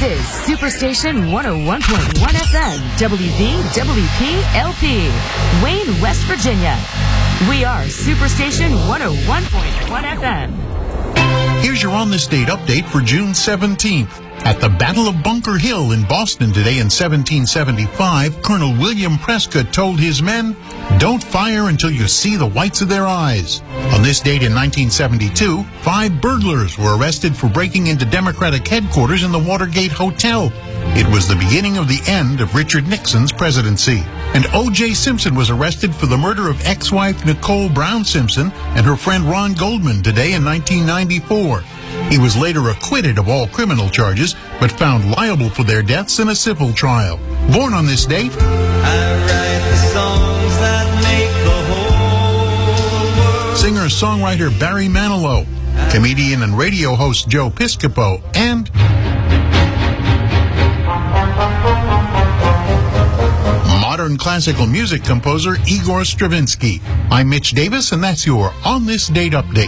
This is Superstation 101.1 FM, WVWP-LP, Wayne, West Virginia. We are Superstation 101.1 FM. Here's your On This Date update for June 17th. At the Battle of Bunker Hill in Boston today in 1775, Colonel William Prescott told his men, "Don't fire until you see the whites of their eyes." On this date in 1972, 5 burglars were arrested for breaking into Democratic headquarters in the Watergate Hotel. It was the beginning of the end of Richard Nixon's presidency. And O.J. Simpson was arrested for the murder of ex-wife Nicole Brown Simpson and her friend Ron Goldman today in 1994. He was later acquitted of all criminal charges, but found liable for their deaths in a civil trial. Born on this date, I write the songs that make the whole world. Singer-songwriter Barry Manilow, comedian and radio host Joe Piscopo, and modern classical music composer Igor Stravinsky. I'm Mitch Davis, and that's your On This Date update.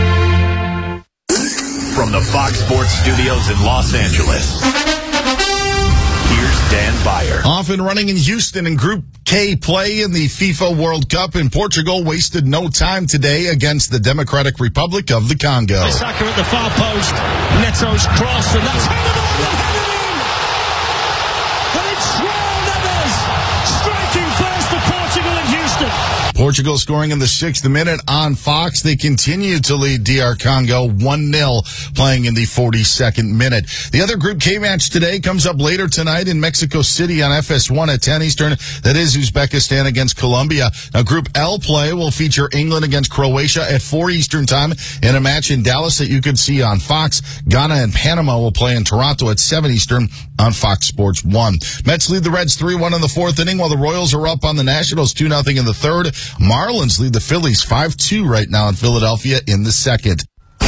From the Fox Sports Studios in Los Angeles, here's Dan Beyer. Off and running in Houston in Group K play in the FIFA World Cup, and Portugal wasted no time today against the Democratic Republic of the Congo. Saka at the far post, Neto's cross, and that's headed in! And it's João Neves striking first for Portugal in Houston. Portugal scoring in the 6th minute on Fox. They continue to lead DR Congo 1-0, playing in the 42nd minute. The other Group K match today comes up later tonight in Mexico City on FS1 at 10 Eastern. That is Uzbekistan against Colombia. Now, Group L play will feature England against Croatia at 4 Eastern time in a match in Dallas that you can see on Fox. Ghana and Panama will play in Toronto at 7 Eastern on Fox Sports 1. Mets lead the Reds 3-1 in the 4th inning, while the Royals are up on the Nationals 2-0 in the 3rd. Marlins lead the Phillies 5-2 right now in Philadelphia in the 2nd.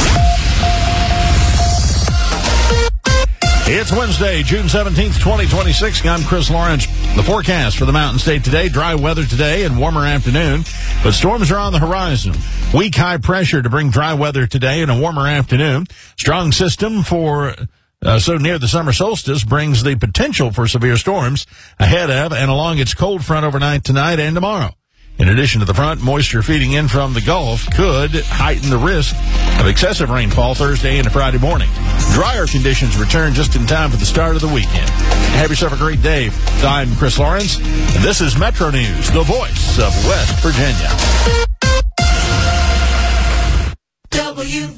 It's Wednesday, June 17th, 2026. I'm Chris Lawrence. The forecast for the Mountain State today, dry weather today and warmer afternoon, but storms are on the horizon. Weak high pressure to bring dry weather today and a warmer afternoon. Strong system for so near the summer solstice brings the potential for severe storms ahead of and along its cold front overnight tonight and tomorrow. In addition to the front, moisture feeding in from the Gulf could heighten the risk of excessive rainfall Thursday into Friday morning. Drier conditions return just in time for the start of the weekend. Have yourself a great day. I'm Chris Lawrence, and this is Metro News, the voice of West Virginia.